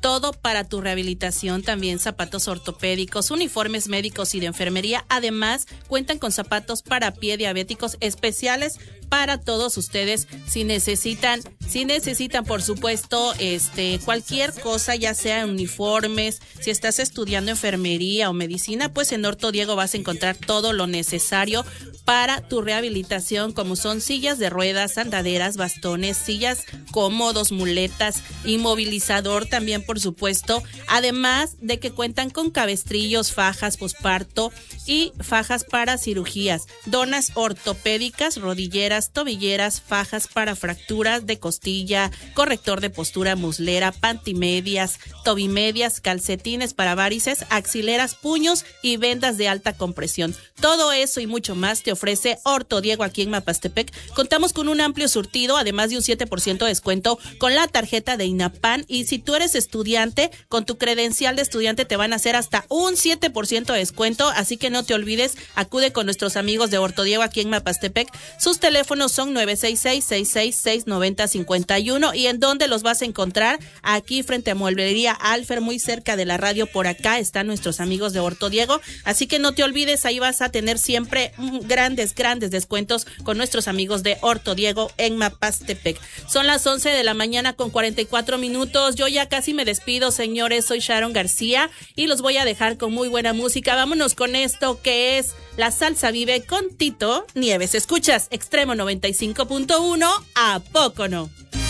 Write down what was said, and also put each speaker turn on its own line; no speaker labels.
todo para tu rehabilitación, también zapatos ortopédicos, uniformes médicos y de enfermería. Además, cuentan con zapatos para pie diabéticos especiales para todos ustedes. Si necesitan, por supuesto, cualquier cosa, ya sea uniformes, si estás estudiando enfermería o medicina, pues en Orto Diego vas a encontrar todo lo necesario para tu rehabilitación, como son sillas de ruedas, andaderas, bastones, sillas cómodos, muletas, inmovilizador también, por supuesto, además de que cuentan con cabestrillos, fajas posparto y fajas para cirugías, donas ortopédicas, rodilleras, tobilleras, fajas para fracturas de costilla, corrector de postura muslera, pantimedias, tobimedias, calcetines para varices, axileras, puños y vendas de alta compresión. Todo eso y mucho más te ofrece Orto Diego aquí en Mapastepec. Contamos con un amplio surtido, además de un 7% de descuento con la tarjeta de INAPAN, y si tú eres estudiante, con tu credencial de estudiante te van a hacer hasta un 7% de descuento, así que no te olvides, acude con nuestros amigos de Orto Diego aquí en Mapastepec. Sus teléfonos son 966-666-9051. ¿Y en dónde los vas a encontrar? Aquí frente a Mueblería Alfer, muy cerca de la radio, por acá están nuestros amigos de Orto Diego, así que no te olvides, ahí vas a tener siempre grandes descuentos con nuestros amigos de Orto Diego en Mapastepec. Son las 11 de la mañana con 44 minutos. Yo ya casi me despido, señores. Soy Sharon García y los voy a dejar con muy buena música. Vámonos con esto que es La Salsa Vive con Tito Nieves. Escuchas Extremo 95.1, ¿a poco no?